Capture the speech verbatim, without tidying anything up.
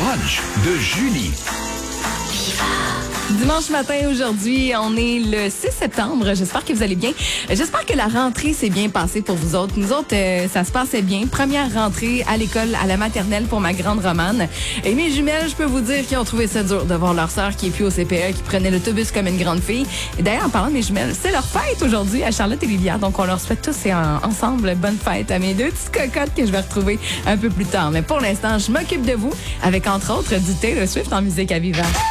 brunch de Julie. Dimanche matin, aujourd'hui, on est le six septembre. J'espère que vous allez bien. J'espère que la rentrée s'est bien passée pour vous autres. Nous autres, euh, ça se passait bien. Première rentrée à l'école, à la maternelle pour ma grande Romane. Et mes jumelles, je peux vous dire qu'ils ont trouvé ça dur de voir leur sœur qui est plus au C P E, qui prenait l'autobus comme une grande fille. Et d'ailleurs, en parlant de mes jumelles, c'est leur fête aujourd'hui à Charlotte et Liliane. Donc, on leur souhaite tous et en, ensemble bonne fête à mes deux petites cocottes que je vais retrouver un peu plus tard. Mais pour l'instant, je m'occupe de vous avec, entre autres, du Taylor Swift en musique à vivant.